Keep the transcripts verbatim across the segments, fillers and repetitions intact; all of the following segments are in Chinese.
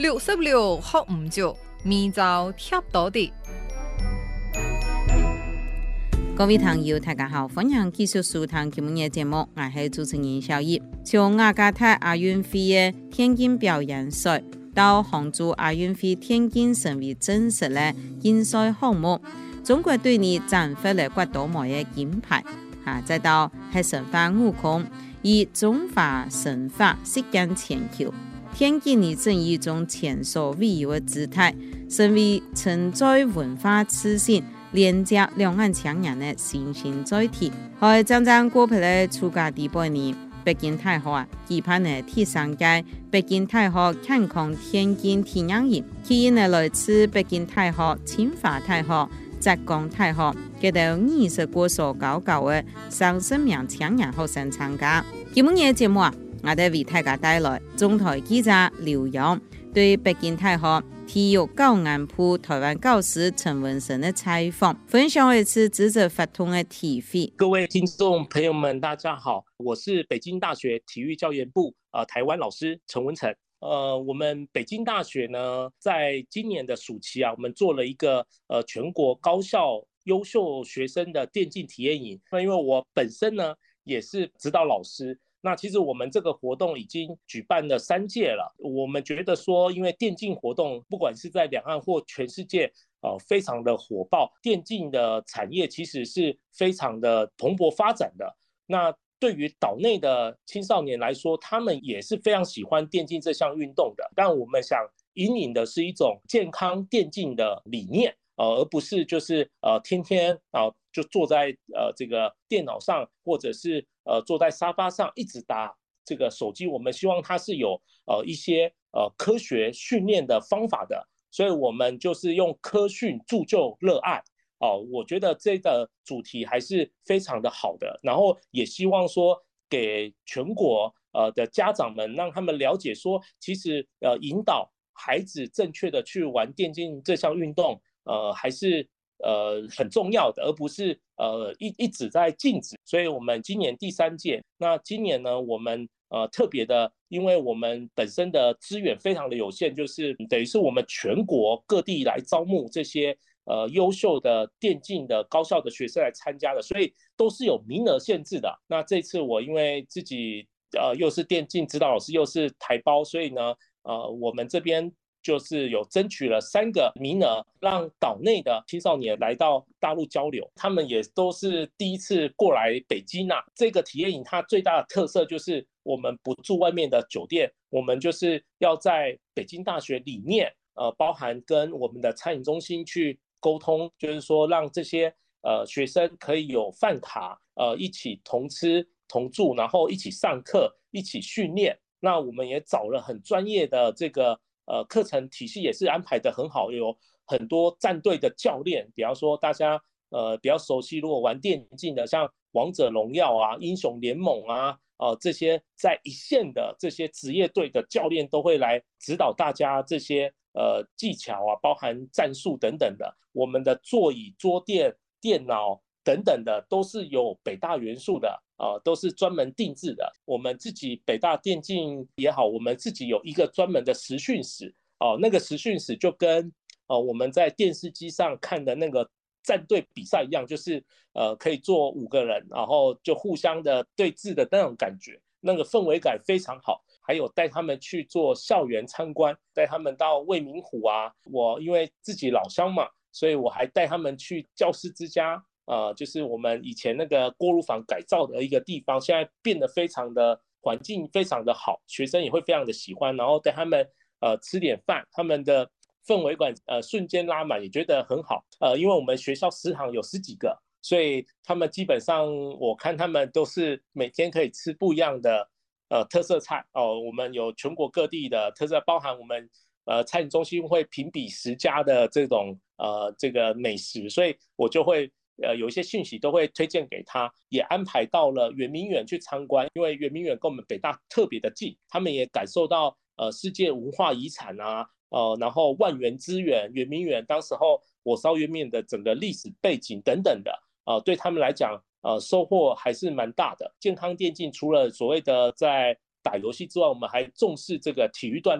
六十六學唔足，明早貼到地。 各位朋友大家好，歡迎繼續收聽今日嘅節目，我係主持人小葉。從雅加達亞運會嘅田徑表演賽到杭州亞運會田徑成為正式嘅競賽項目，中國隊呢斬獲了幾多枚嘅金牌，啊，再到係神華悟空以中華神話實現全球，田徑呢正以一種前所未有嘅姿態，成為承載文化自信連接兩岸強人的新興載體。喺將將過去的暑假第八年，北京大學啊舉辦的第三屆北京大學健康田徑體驗營，吸引了來自北京大學、清華大學、浙江大學嘅到二十個所高高的上十名強人學生參加。今日嘅節目啊，我哋為大家帶來中台記者劉洋對北京大學體育教研部台灣教師陳文生的採訪，分享一次職責發通的體會。 各位聽眾朋友們，大家好，我是北京大學體育教研部呃台灣老師陳文成。呃，我們北京大學呢，在今年的暑期啊，我們做了一個呃全國高校優秀學生的電競體驗營。那因為我本身呢也是指導老師。那其實我們這個活動已經舉辦了三屆了，我們覺得說，因為電競活動不管是在兩岸或全世界，呃，非常的火爆，電競的產業其實是非常的蓬勃發展的。那對於島內的青少年來說，他們也是非常喜歡電競這項運動的。但我們想引領的是一種健康電競的理念，呃，而不是就是呃天天啊、呃、就坐在呃這個電腦上，或者是呃，坐在沙發上一直打這個手機。我們希望它是有呃一些呃科學訓練的方法的，所以我們就是用科訓鑄就熱愛哦、呃。我覺得這個主題還是非常的好的，然後也希望說給全國呃的家長們，讓他們了解說，其實呃引導孩子正確的去玩電競這項運動，呃還是呃很重要的，而不是呃一一直在禁止。所以我們今年第三屆，那今年呢，我們呃特別的，因為我們本身的資源非常的有限，就是等於是我們全國各地來招募這些呃優秀的電競的高校的學生來參加的，所以都是有名額限制的。那這次我因為自己呃又是電競指導老師，又是台胞，所以呢呃我們這邊就是有爭取了三個名額，讓島內的青少年來到大陸交流，他們也都是第一次過來北京啊。這個體驗營它最大的特色就是我們不住外面的酒店，我們就是要在北京大學裡面，呃，包含跟我們的餐飲中心去溝通，就是說讓這些呃學生可以有飯卡，呃，一起同吃同住，然後一起上課，一起訓練。那我們也找了很專業的這個呃，課程體系也是安排得很好，有很多戰隊的教練，比方說大家呃比較熟悉，如果玩電競的，像王者榮耀啊、英雄聯盟啊，呃這些在一線的這些職業隊的教練都會來指導大家這些呃技巧啊，包含戰術等等的。我們的座椅、桌墊、電腦等等的都是有北大元素的。呃，都是專門定制的。我們自己北大電競也好，我們自己有一個專門的實訓室哦、呃，那個實訓室就跟呃我們在電視機上看的那個戰隊比賽一樣，就是呃可以坐五個人，然後就互相的對峙的那種感覺，那個氛圍感非常好。還有帶他們去做校園參觀，帶他們到未名湖啊，我因為自己老鄉嘛，所以我還帶他們去教師之家。呃，就是我們以前那個鍋爐房改造的一個地方，現在變得非常的環境非常的好，學生也會非常的喜歡，然後帶他們呃吃點飯，他們的氛圍感呃瞬間拉滿，也覺得很好。呃，因為我們學校食堂有十幾個，所以他們基本上我看他們都是每天可以吃不一樣的呃特色菜哦、呃。我們有全國各地的特色，包含我們呃餐飲中心會評比十家的這種呃這個美食，所以我就會。呃，有一些訊息都會推薦給他，也安排到了圓明園去參觀，因為圓明園跟我們北大特別的近，他們也感受到呃世界文化遺產啊，呃，然後萬園之園、圓明園當時候火燒圓明園的整個歷史背景等等的，呃，對他們來講，呃，收穫還是蠻大的。健康電競除了所謂的在打遊戲之外，我們還重視這個體育鍛鍊。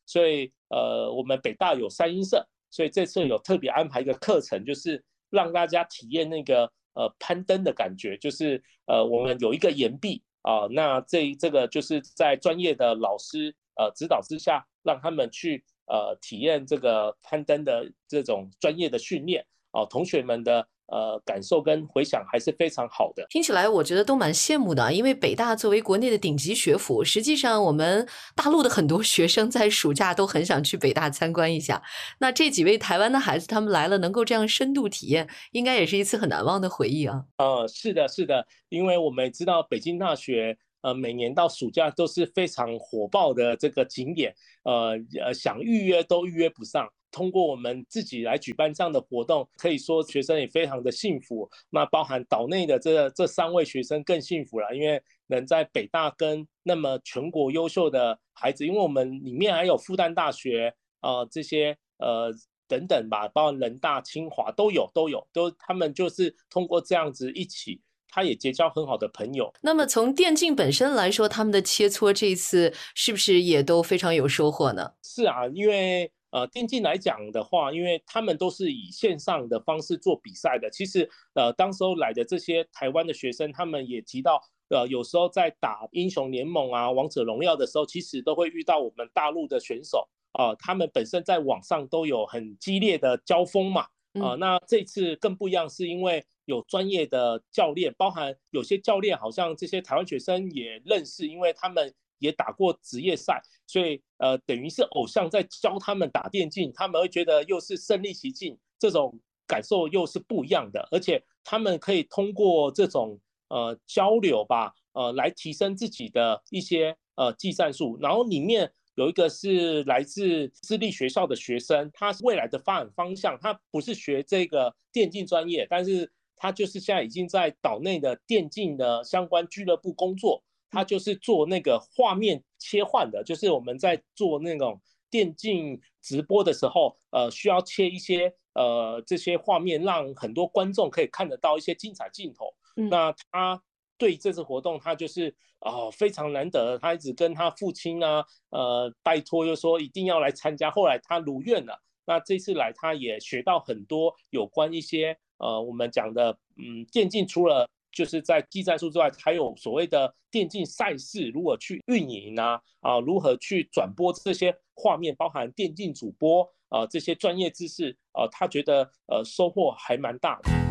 所以呃，我们北大有三英社，所以这次有特别安排一个课程，就是让大家体验那个呃攀登的感觉，就是呃我们有一个岩壁啊、呃，那这这个就是在专业的老师呃指导之下，让他们去呃体验这个攀登的这种专业的训练哦、呃，同学们的呃感受跟回响还是非常好的。 听起来我觉得都蛮羡慕的，因为北大作为国内的顶级学府，实际上我们大陆的很多学生在暑假都很想去北大参观一下。那这几位台湾的孩子他们来了，能够这样深度体验，应该也是一次很难忘的回忆啊。 呃，是的，是的，因为我们也知道北京大学呃每年到暑假都是非常火爆的这个景点，呃呃想预约都预约不上。通过我们自己来举办这样的活动，可以说学生也非常的幸福。那包含岛内的这这三位学生更幸福了，因为能在北大跟那么全国优秀的孩子，因为我们里面还有复旦大学呃这些呃等等吧，包含人大、清华都有都有，都他们就是通过这样子一起。他也结交很好的朋友。 那么从电竞本身来说，他们的切磋这一次是不是也都非常有收获呢？ 是啊，因为呃电竞来讲的话，因为他们都是以线上的方式做比赛的。其实呃当时候来的这些台湾的学生，他们也提到，呃有时候在打英雄联盟啊、王者荣耀的时候，其实都会遇到我们大陆的选手啊、呃，他们本身在网上都有很激烈的交锋嘛。啊、呃，那这次更不一样，是因为有专业的教练，包含有些教练好像这些台湾学生也认识，因为他们也打过职业赛，所以呃等于是偶像在教他们打电竞，他们会觉得又是身临其境，这种感受又是不一样的，而且他们可以通过这种呃交流吧，呃来提升自己的一些呃技战术，然后里面。有一个是来自私立学校的学生，他未来的发展方向，他不是学这个电竞专业，但是他就是现在已经在岛内的电竞的相关俱乐部工作，他就是做那个画面切换的，就是我们在做那种电竞直播的时候，呃，需要切一些呃这些画面，让很多观众可以看得到一些精彩镜头。嗯、那他。对这次活动，他就是哦非常难得，他一直跟他父亲啊，呃拜托，又说一定要来参加。后来他如愿了，那这次来他也学到很多有关一些呃我们讲的嗯电竞，除了就是在技战术之外，还有所谓的电竞赛事如何去运营啊啊如何去转播这些画面，包含电竞主播啊、呃、这些专业知识啊、呃，他觉得呃收获还蛮大的。